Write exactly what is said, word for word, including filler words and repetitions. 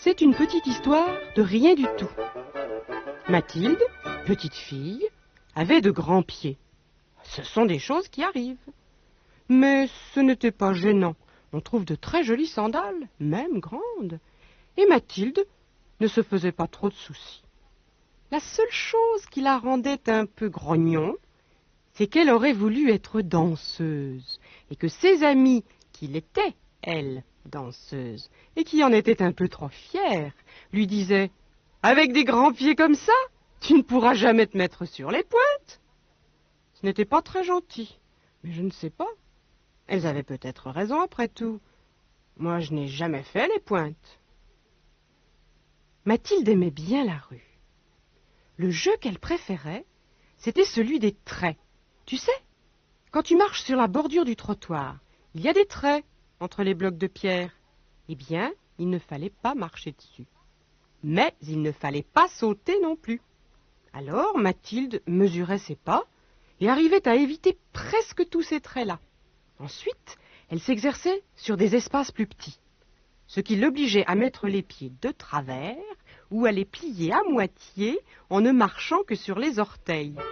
C'est une petite histoire de rien du tout. Mathilde, petite fille, avait de grands pieds. Ce sont des choses qui arrivent. Mais ce n'était pas gênant. On trouve de très jolies sandales, même grandes. Et Mathilde ne se faisait pas trop de soucis. La seule chose qui la rendait un peu grognon, c'est qu'elle aurait voulu être danseuse, et que ses amis, qui l'étaient, elle, danseuse, et qui en étaient un peu trop fiers, lui disaient « Avec des grands pieds comme ça, tu ne pourras jamais te mettre sur les pointes !» Ce n'était pas très gentil, mais je ne sais pas. Elles avaient peut-être raison après tout. Moi, je n'ai jamais fait les pointes. Mathilde aimait bien la rue. Le jeu qu'elle préférait, c'était celui des traits. Tu sais, quand tu marches sur la bordure du trottoir, il y a des traits entre les blocs de pierre. Eh bien, il ne fallait pas marcher dessus. Mais il ne fallait pas sauter non plus. Alors, Mathilde mesurait ses pas et arrivait à éviter presque tous ces traits-là. Ensuite, elle s'exerçait sur des espaces plus petits, ce qui l'obligeait à mettre les pieds de travers ou à les plier à moitié en ne marchant que sur les orteils.